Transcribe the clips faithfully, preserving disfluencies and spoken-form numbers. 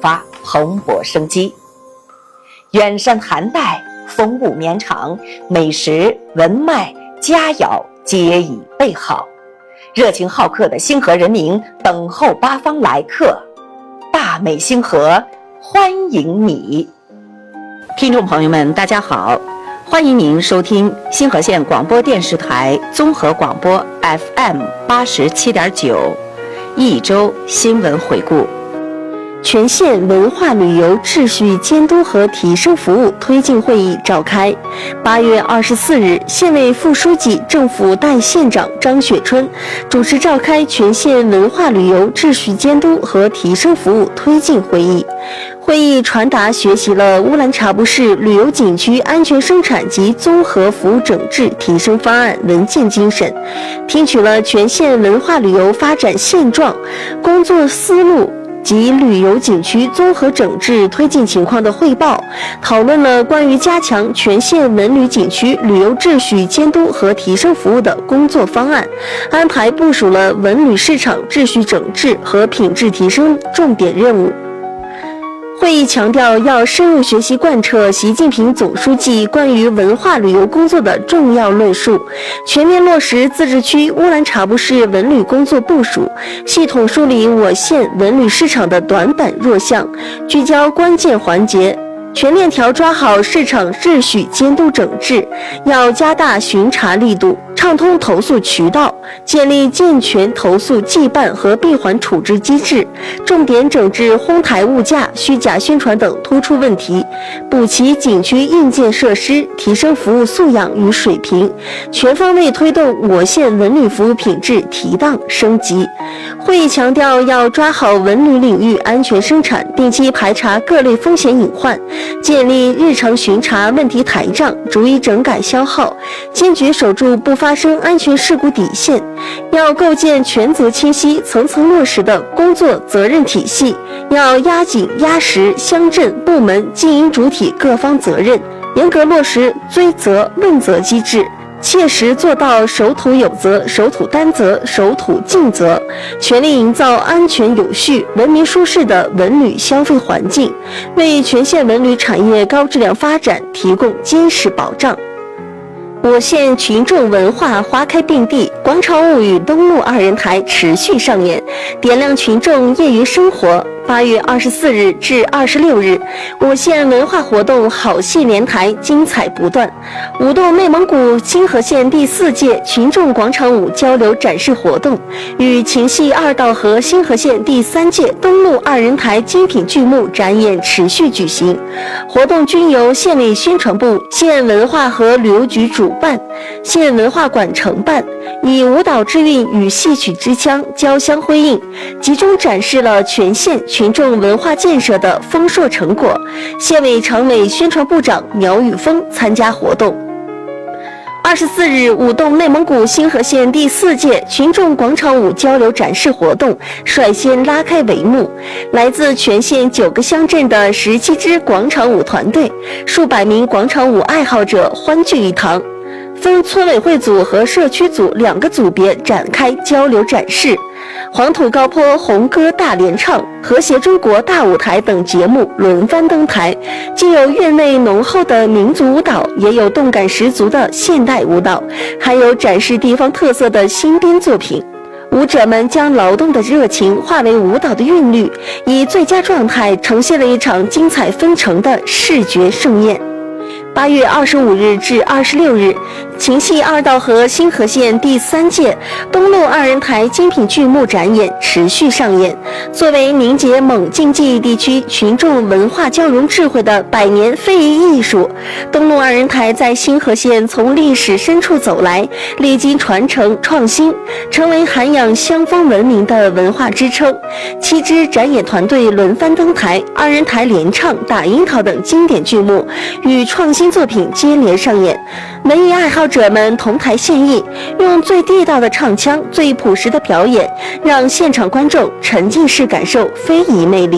发，蓬勃生机。远山寒带，风物绵长，美食文脉佳肴皆已备好，热情好客的星河人民等候八方来客，大美星河欢迎你。听众朋友们，大家好，欢迎您收听星河县广播电视台综合广播 F M 八十七点九一周新闻回顾。 全县文化旅游秩序监督和提升服务推进会议召开。八月二十四日，县委副书记、政府代县长张雪春主持召开全县文化旅游秩序监督和提升服务推进会议。会议传达学习了乌兰察布市旅游景区安全生产及综合服务整治提升方案文件精神，听取了全县文化旅游发展现状、工作思路及旅游景区综合整治推进情况的汇报，讨论了关于加强全县文旅景区旅游秩序监督和提升服务的工作方案，安排部署了文旅市场秩序整治和品质提升重点任务。会议强调，要深入学习贯彻习近平总书记关于文化旅游工作的重要论述，全面落实自治区乌兰察布市文旅工作部署，系统梳理我县文旅市场的短板弱项，聚焦关键环节，全链条抓好市场秩序监督整治，要加大巡查力度，畅通投诉渠道，建立健全投诉记办和闭环处置机制，重点整治哄抬物价、虚假宣传等突出问题，补齐景区硬件设施，提升服务素养与水平，全方位推动我县文旅服务品质提档升级。会议强调，要抓好文旅领域安全生产，定期排查各类风险隐患，建立日常巡查问题台账，逐一整改消耗，坚决守住不发生安全事故底线。要构建权责清晰、层层落实的工作责任体系，要压紧压实乡镇部门经营主体各方责任，严格落实追责问责机制，切实做到守土有责、守土担责、守土尽责，全力营造安全有序、文明舒适的文旅消费环境，为全县文旅产业高质量发展提供坚实保障。我县群众文化花开并蒂，广场舞与灯笼二人台持续上演，点亮群众业余生活。八月二十四日至二十六日，我县文化活动好戏连台，精彩不断。舞动内蒙古星河县第四届群众广场舞交流展示活动与秦戏二道河星河县第三届灯笼二人台精品剧目展演持续举行。活动均由县委宣传部、县文化和旅游局主办，县文化馆承办，以舞蹈之韵与戏曲之腔交相辉映，集中展示了全县群众文化建设的丰硕成果。县委常委宣传部长苗宇峰参加活动。二十四日，舞动内蒙古星河县第四届群众广场舞交流展示活动率先拉开帷幕。来自全县九个乡镇的十七支广场舞团队，数百名广场舞爱好者欢聚一堂，分村委会组和社区组两个组别展开交流展示。黄土高坡红歌大联唱、和谐中国大舞台等节目轮番登台，既有韵味浓厚的民族舞蹈，也有动感十足的现代舞蹈，还有展示地方特色的新编作品。舞者们将劳动的热情化为舞蹈的韵律，以最佳状态呈现了一场精彩纷呈的视觉盛宴。八月二十五日至二十六日，秦戏二道河星河县第三届灯笼二人台精品剧目展演持续上演。作为凝结蒙晋记忆地区群众文化交融智慧的百年非遗艺术，灯笼二人台在星河县从历史深处走来，历经传承创新，成为涵养乡风文明的文化支撑。七支展演团队轮番登台，二人台联唱、打樱桃等经典剧目与创新作品接连上演，文艺爱好者们同台献艺，用最地道的唱腔、最朴实的表演，让现场观众沉浸式感受非遗魅力。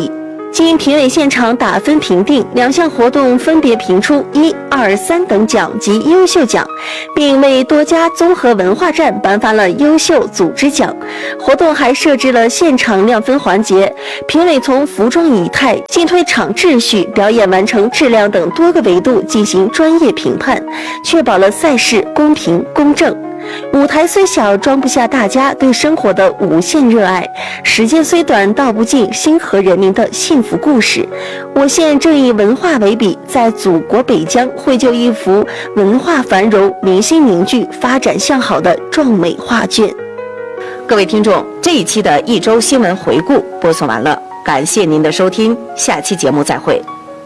经评委现场打分评定，两项活动分别评出一、二、三等奖及优秀奖，并为多家综合文化站颁发了优秀组织奖。活动还设置了现场亮分环节，评委从服装仪态、进退场秩序、表演完成质量等多个维度进行专业评判，确保了赛事公平公正。舞台虽小，装不下大家对生活的无限热爱；时间虽短，道不尽星河人民的幸福故事。我县正以文化为笔，在祖国北疆绘就一幅文化繁荣、民心凝聚、发展向好的壮美画卷。 各位听众，这一期的一周新闻回顾播送完了，感谢您的收听，下期节目再会。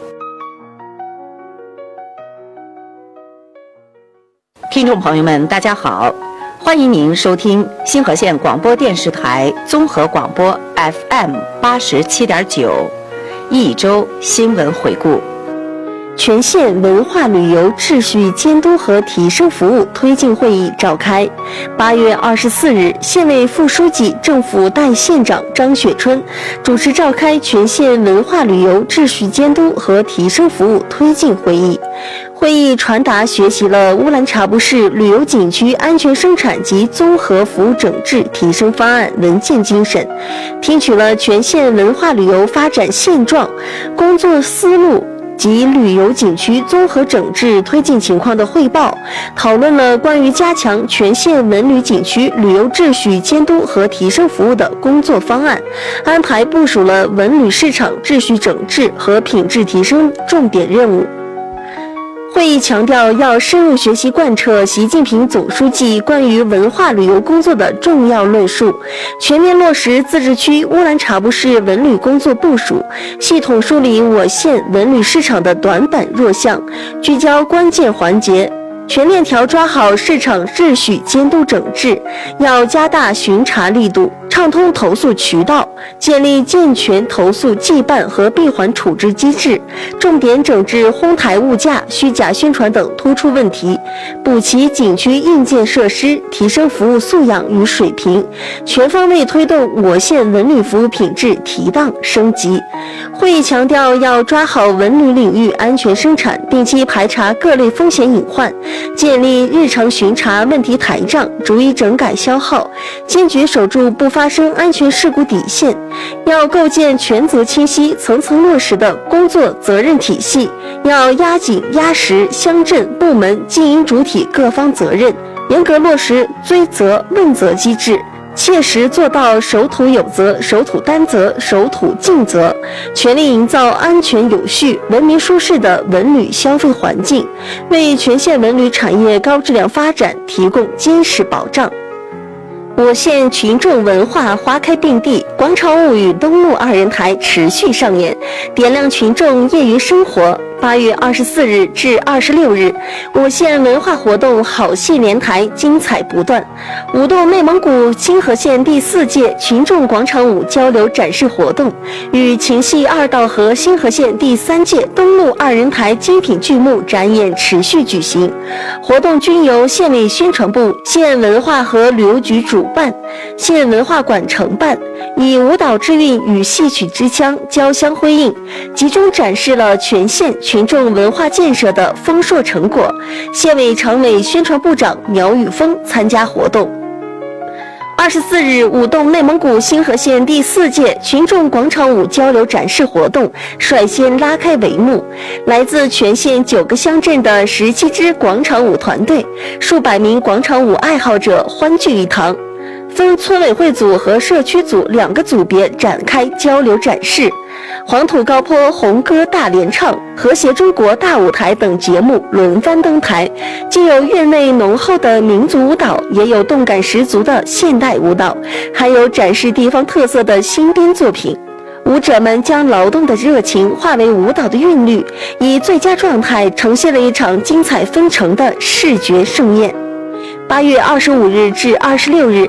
听众朋友们，大家好，欢迎您收听星河县广播电视台综合广播 F M 八十七点九一周新闻回顾。 全县文化旅游秩序监督和提升服务推进会议召开。八月二十四日，县委副书记、政府代县长张雪春主持召开全县文化旅游秩序监督和提升服务推进会议。会议传达学习了乌兰察布市旅游景区安全生产及综合服务整治提升方案文件精神，听取了全县文化旅游发展现状、工作思路及旅游景区综合整治推进情况的汇报，讨论了关于加强全县文旅景区旅游秩序监督和提升服务的工作方案，安排部署了文旅市场秩序整治和品质提升重点任务。会议强调，要深入学习贯彻习近平总书记关于文化旅游工作的重要论述，全面落实自治区乌兰察布市文旅工作部署，系统梳理我县文旅市场的短板弱项，聚焦关键环节，全链条抓好市场秩序监督整治，要加大巡查力度，畅通投诉渠道，建立健全投诉记办和闭环处置机制，重点整治哄抬物价、虚假宣传等突出问题，补齐景区硬件设施，提升服务素养与水平，全方位推动我县文旅服务品质提档升级。会议强调，要抓好文旅领域安全生产，定期排查各类风险隐患，建立日常巡查问题台账，逐一整改消耗，坚决守住不发生安全事故底线。要构建权责清晰、层层落实的工作责任体系，要压紧压实乡镇部门经营主体各方责任，严格落实追责问责机制，切实做到守土有责、守土担责、守土尽责，全力营造安全有序、文明舒适的文旅消费环境，为全县文旅产业高质量发展提供坚实保障。我县群众文化花开并蒂，广场舞与东路二人台持续上演，点亮群众业余生活。八月二十四日至二十六日，我县文化活动好戏连台，精彩不断。舞动内蒙古星河县第四届群众广场舞交流展示活动与秦戏二道河星河县第三届东路二人台精品剧目展演持续举行。活动均由县委宣传部、县文化和旅游局主办，县文化馆承办，以舞蹈之韵与戏曲之腔交相辉映，集中展示了全县群众文化建设的丰硕成果。县委常委宣传部长苗宇峰参加活动。二十四日，舞动内蒙古星河县第四届群众广场舞交流展示活动率先拉开帷幕。来自全县九个乡镇的十七支广场舞团队，数百名广场舞爱好者欢聚一堂，分村委会组和社区组两个组别展开交流展示。黄土高坡红歌大联唱、和谐中国大舞台等节目轮番登台，既有韵味浓厚的民族舞蹈，也有动感十足的现代舞蹈，还有展示地方特色的新编作品。舞者们将劳动的热情化为舞蹈的韵律，以最佳状态呈现了一场精彩纷呈的视觉盛宴。八月二十五日至二十六日，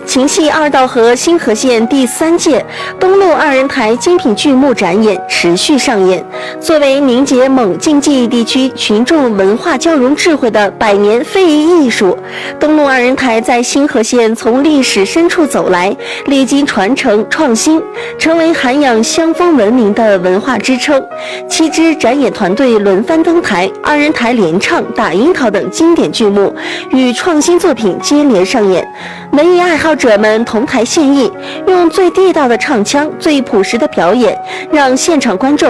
秦戏二道河新河县第三届东路二人台精品剧目展演持续上演。作为凝结蒙晋记忆地区群众文化交融智慧的百年非遗艺术，东路二人台在新河县从历史深处走来，历经传承创新，成为涵养乡风文明的文化支撑。七支展演团队轮番登台，二人台联唱、打樱桃等经典剧目与创新作品接连上演。文艺爱好者们同台献艺，用最地道的唱腔、最朴实的表演，让现场观众